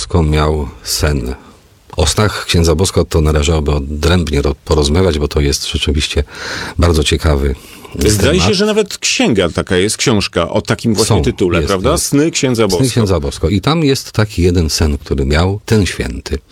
Bosko miał sen. O snach księdza Bosko to należałoby odrębnie porozmawiać, bo to jest rzeczywiście bardzo ciekawy Zdaje temat. się, że nawet księga taka jest, książka o takim właśnie tytule, prawda? Jest. Sny księdza Bosko. Sny księdza Bosko. I tam jest taki jeden sen, który miał ten święty.